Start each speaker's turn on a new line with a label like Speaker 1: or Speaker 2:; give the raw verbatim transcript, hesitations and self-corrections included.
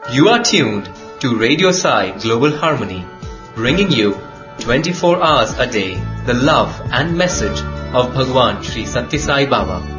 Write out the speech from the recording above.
Speaker 1: You are tuned to Radio Sai Global Harmony, bringing you twenty-four hours a day the love and message of Bhagwan Sri Sathya Sai Baba.